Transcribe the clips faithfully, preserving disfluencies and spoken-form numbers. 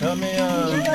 Tamia,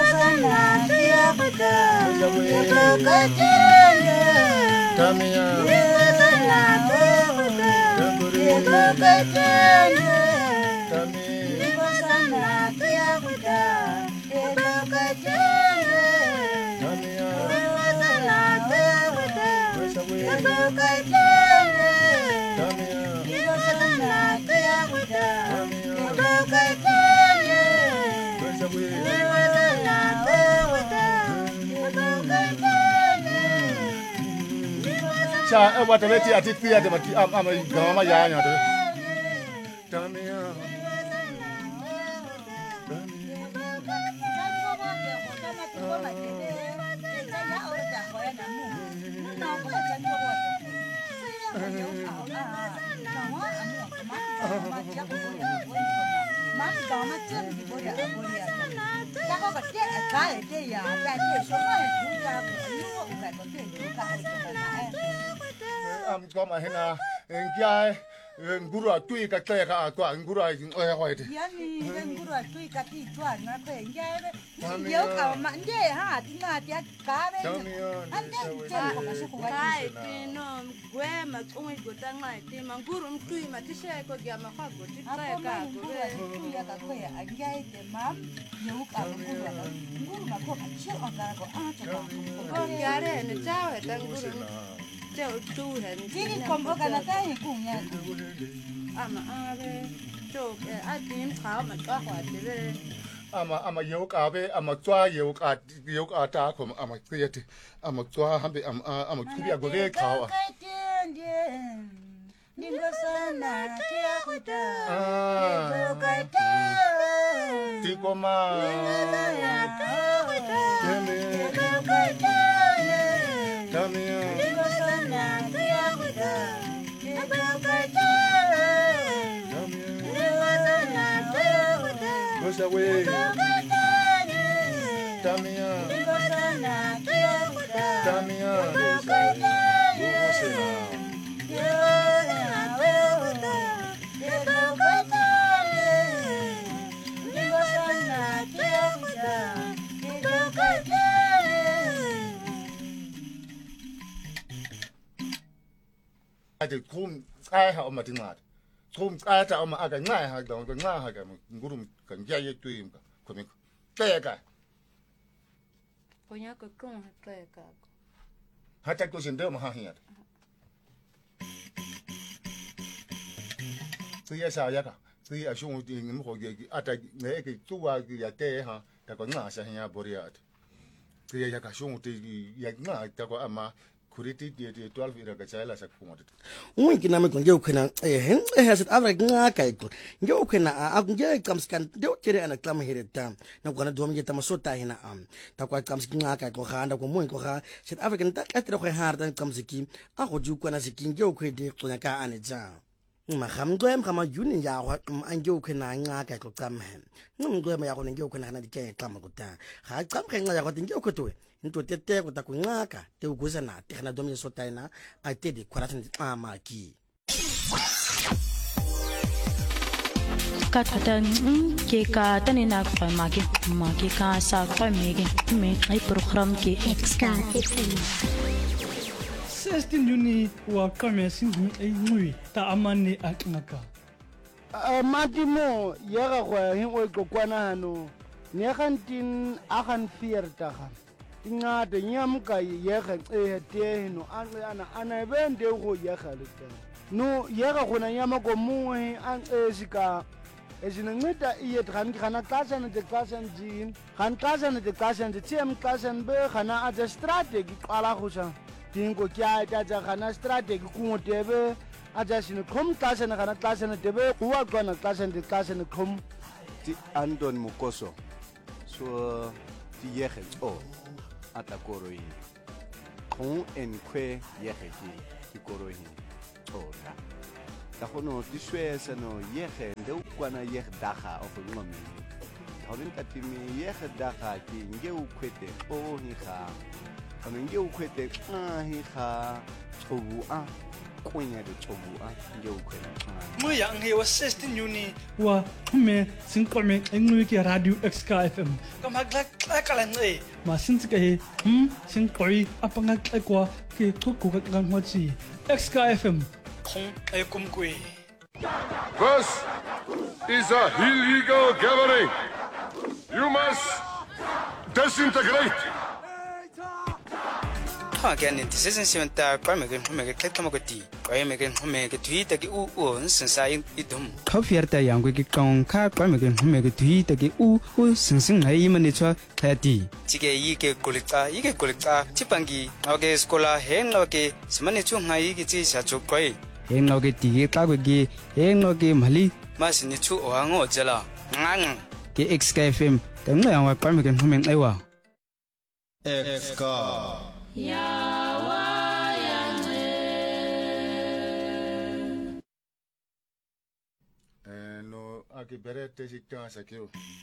Cha, what a lady at it, I'm a gama yana. Tamia. I'm going to Hena and Guy and Guru Tui Kataka, Guru, I white. Yani Guru Tui Kati Tuan, nothing. Yoka Monday, ha, not yet carving. And then I know where my own good and my team and Guru Tui Matisha could get my hot good. I gave the mum, Yoka Guru Mako, chill on that. Oh, Yare and the tower, then Guru. Dini komboka na tayo kunya. Ama ave, jo, atin kau macam apa tu? Ama ama yoke abe, ama tua yoke at yoke ata kom ama create, ama tua hambe ama ama kubi agore kau. Tiko ma. Goes away. Tamia. Tamia. I did come. I have my dinner. Come, I tell my aga nine had done the nine had Guru can get you to him. Coming. There, guy. Punya kekong play kak. Hata goes in them here. Three years I yaka. Three are shown in Mogi at a naked two are the day, ha, that got nice and here boriat. Three yaka shown to Yagna, Tago Ama. twelve ira gachala sa kumoto unki na me konje ukena eh eh hasit avra nga kai ko nge ukena a nge kamskan de ukere ana klam hireta na kwana dom nge tamasota hina am ta kwa kamskin nga kai ko khanda ko mun ko kha sit african ta katra ko harda kamsiki a go ju kwana sikin nge ukhede ko ka ane ja ma khamgwem kama yuni ya wa an nge ukena nga kai ko kamhe ngumgwem ya ko nge ukena na dike kama ko ta ha kamkhe nga ya ko nge ukotwe into tete ko ta kunaka te uguza na te kana domi sota ina a te de kwaratin ama ki ka ta ke ka ta ni na kwa ma ke ma ke ka sa kwa me ke me ai program ke extra sixteen Juni wa kame singu ai ngui ta amane aknaka a matimo yega go hin o go kwana hano ne gantin agan vier daga ingade nyamka yega e te no ana ana bende go yega le no yega gona nyama go muwe an esika ezinceda iye dran kana klasa na de klasa njin kan klasa na de klasa de tem klasa be kana a de strategy qala go sa dingo kya ta ja kana strategy ku tebe a ja sine kom klasa na kana klasa na tebe wa gona klasa de klasa na kom ti Anton Mukoso so ti yege o atakoroi kon en kwe yege ti koroi o ta ta kono ti swesa no yege de kwana yege daga of ngome hawin ka ti mi yege daga ti nge ukwete o hi kha kama nge ukwete ah hi kha tsobu a kunya de chobu a nge ukwena mo yang he wa sixteen uni wa me sin ko me engwe ki radio X K F M ka magla kala ngai ma sin ka he hm sin ko i apanga kwa ke to ko ka ngan ho chi X K F M khong e kum kwe. This is a illegal gathering. You must disintegrate. Again, this isn't seven that Quamagan Homega Katamagati, Quamagan Homega Tweet, the U since I idum. Coffeerta young wicked con car Quamagan Homega Tweet, the U, who since I imanitua Tati. Tige Ike Kulita, Ike Kulita, Chipangi, Oge Scola, Hen Loke, Smanitu Haigiti Sacho Quay. Hen Loke Tige Kawagi, Hen Loke Mali, Masinitu or Ango Jella. Nang, K X K F M, the Nayan Quamagan Homing Ewa. X K. No, ake bere te si kan sa kyo.